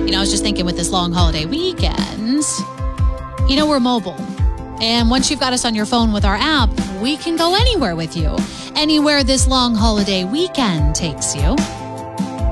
I was just thinking with this long holiday weekend, we're mobile. And once you've got us on your phone with our app, we can go anywhere with you. Anywhere this long holiday weekend takes you.